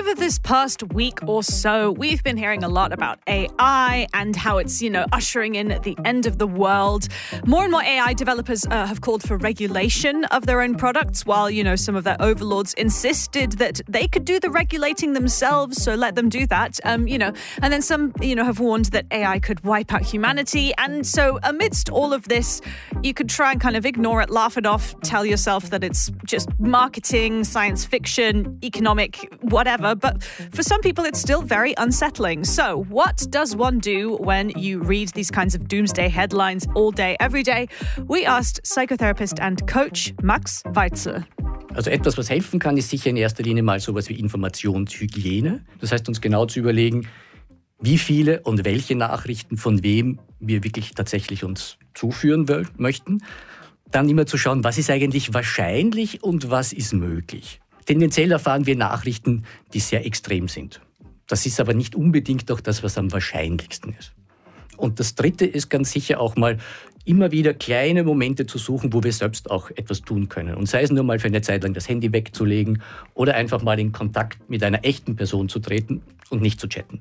Over this past week or so, we've been hearing a lot about AI and how it's, ushering in the end of the world. More and more AI developers have called for regulation of their own products, while, some of their overlords insisted that they could do the regulating themselves, so let them do that. And then some, have warned that AI could wipe out humanity. And so amidst all of this, you could try and kind of ignore it, laugh it off, tell yourself that it's just marketing, science fiction, economic, whatever. But for some people, it's still very unsettling. So what does one do when you read these kinds of doomsday headlines all day, every day? We asked psychotherapist and coach Max Weitzel. Also etwas, was helfen kann, ist sicher in erster Linie mal sowas wie Informationshygiene. Das heißt, uns genau zu überlegen, wie viele und welche Nachrichten von wem wir wirklich tatsächlich uns zuführen möchten. Dann immer zu schauen, was ist eigentlich wahrscheinlich und was ist möglich. Tendenziell erfahren wir Nachrichten, die sehr extrem sind. Das ist aber nicht unbedingt auch das, was am wahrscheinlichsten ist. Und das Dritte ist ganz sicher auch mal immer wieder kleine Momente zu suchen, wo wir selbst auch etwas tun können. Und sei es nur mal für eine Zeit lang das Handy wegzulegen oder einfach mal in Kontakt mit einer echten Person zu treten und nicht zu chatten.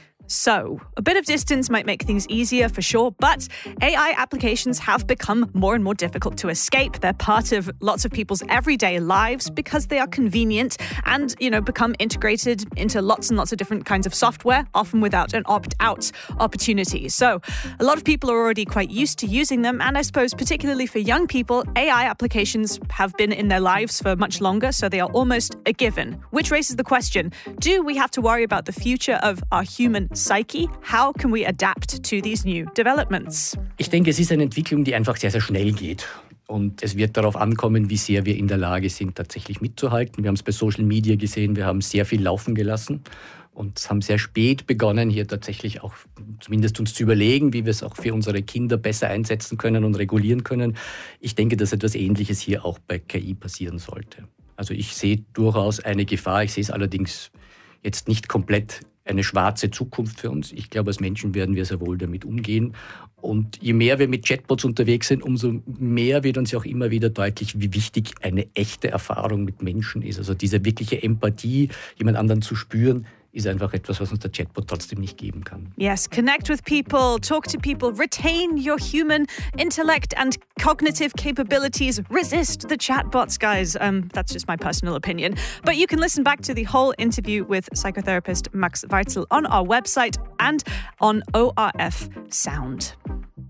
So, a bit of distance might make things easier for sure, but AI applications have become more and more difficult to escape. They're part of lots of people's everyday lives because they are convenient and, become integrated into lots and lots of different kinds of software, often without an opt-out opportunity. So, a lot of people are already quite used to using them, and I suppose particularly for young people, AI applications have been in their lives for much longer, so they are almost a given. Which raises the question, do we have to worry about the future of our human psyche? How can we adapt to these new developments? Ich denke, es ist eine Entwicklung, die einfach sehr, sehr schnell geht. Und es wird darauf ankommen, wie sehr wir in der Lage sind, tatsächlich mitzuhalten. Wir haben es bei Social Media gesehen, wir haben sehr viel laufen gelassen und haben sehr spät begonnen, hier tatsächlich auch zumindest uns zu überlegen, wie wir es auch für unsere Kinder besser einsetzen können und regulieren können. Ich denke, dass etwas Ähnliches hier auch bei KI passieren sollte. Also ich sehe durchaus eine Gefahr, ich sehe es allerdings jetzt nicht komplett eine schwarze Zukunft für uns. Ich glaube, als Menschen werden wir sehr wohl damit umgehen. Und je mehr wir mit Chatbots unterwegs sind, umso mehr wird uns ja auch immer wieder deutlich, wie wichtig eine echte Erfahrung mit Menschen ist. Also diese wirkliche Empathie, jemand anderen zu spüren, ist einfach etwas, was uns der Chatbot trotzdem nicht geben kann. Yes, connect with people, talk to people, retain your human intellect and cognitive capabilities. Resist the chatbots, guys. That's just my personal opinion. But you can listen back to the whole interview with psychotherapist Max Weitzel on our website and on ORF Sound.